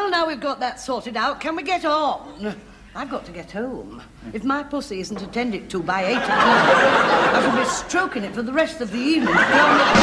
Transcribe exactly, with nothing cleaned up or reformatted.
Well, now we've got that sorted out, can we get on? I've got to get home. If my pussy isn't attended to by eight o'clock, I shall be stroking it for the rest of the evening.